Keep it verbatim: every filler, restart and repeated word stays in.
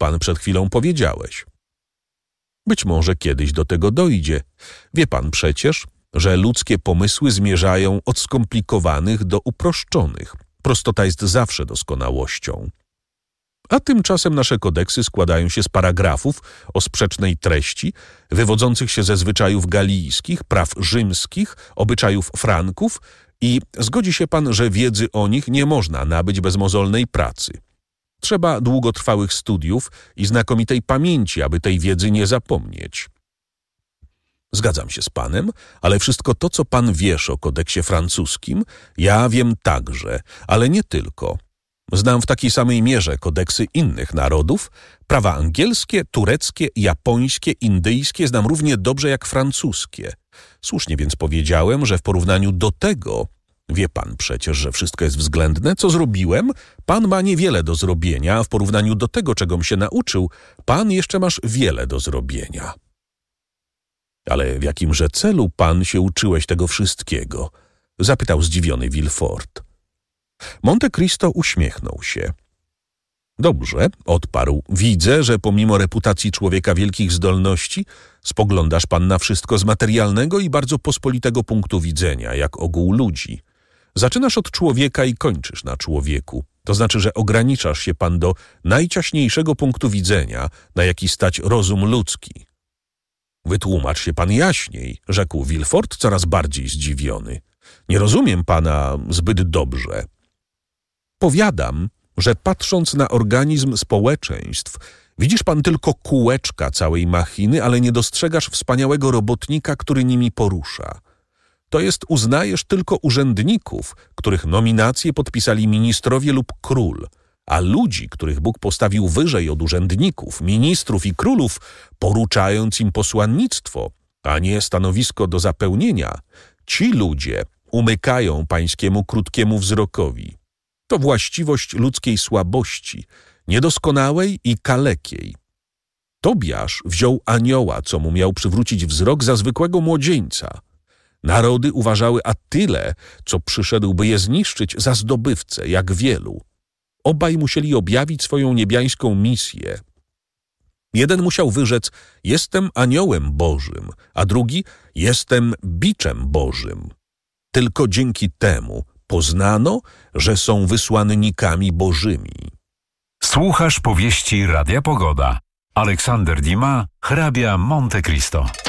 pan przed chwilą powiedziałeś. Być może kiedyś do tego dojdzie. Wie pan przecież, że ludzkie pomysły zmierzają od skomplikowanych do uproszczonych. Prostota jest zawsze doskonałością. A tymczasem nasze kodeksy składają się z paragrafów o sprzecznej treści, wywodzących się ze zwyczajów galijskich, praw rzymskich, obyczajów Franków i zgodzi się pan, że wiedzy o nich nie można nabyć bez mozolnej pracy. Trzeba długotrwałych studiów i znakomitej pamięci, aby tej wiedzy nie zapomnieć. Zgadzam się z panem, ale wszystko to, co pan wiesz o kodeksie francuskim, ja wiem także, ale nie tylko. Znam w takiej samej mierze kodeksy innych narodów, prawa angielskie, tureckie, japońskie, indyjskie znam równie dobrze jak francuskie. Słusznie więc powiedziałem, że w porównaniu do tego, wie pan przecież, że wszystko jest względne, co zrobiłem, pan ma niewiele do zrobienia, a w porównaniu do tego, czegom się nauczył, pan jeszcze masz wiele do zrobienia. Ale w jakimże celu pan się uczyłeś tego wszystkiego? Zapytał zdziwiony Villefort. Monte Cristo uśmiechnął się. Dobrze, odparł. Widzę, że pomimo reputacji człowieka wielkich zdolności spoglądasz pan na wszystko z materialnego i bardzo pospolitego punktu widzenia, jak ogół ludzi. Zaczynasz od człowieka i kończysz na człowieku. To znaczy, że ograniczasz się pan do najciaśniejszego punktu widzenia, na jaki stać rozum ludzki. Wytłumacz się pan jaśniej, rzekł Villefort coraz bardziej zdziwiony. Nie rozumiem pana zbyt dobrze. Powiadam, że patrząc na organizm społeczeństw, widzisz pan tylko kółeczka całej machiny, ale nie dostrzegasz wspaniałego robotnika, który nimi porusza. To jest uznajesz tylko urzędników, których nominacje podpisali ministrowie lub król, a ludzi, których Bóg postawił wyżej od urzędników, ministrów i królów, poruczając im posłannictwo, a nie stanowisko do zapełnienia, ci ludzie umykają pańskiemu krótkiemu wzrokowi. To właściwość ludzkiej słabości, niedoskonałej i kalekiej. Tobiasz wziął anioła, co mu miał przywrócić wzrok, za zwykłego młodzieńca. Narody uważały Attylę, co przyszedł, by je zniszczyć, za zdobywcę, jak wielu. Obaj musieli objawić swoją niebiańską misję. Jeden musiał wyrzec, jestem aniołem Bożym, a drugi, jestem biczem Bożym. Tylko dzięki temu poznano, że są wysłannikami bożymi. Słuchasz powieści Radia Pogoda. Aleksander Dumas, hrabia Monte Cristo.